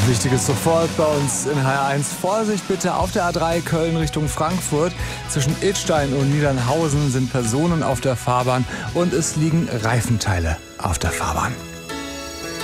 Wichtiges sofort bei uns in HR1. Vorsicht bitte auf der A3 Köln Richtung Frankfurt. Zwischen Idstein und Niedernhausen sind Personen auf der Fahrbahn und es liegen Reifenteile auf der Fahrbahn.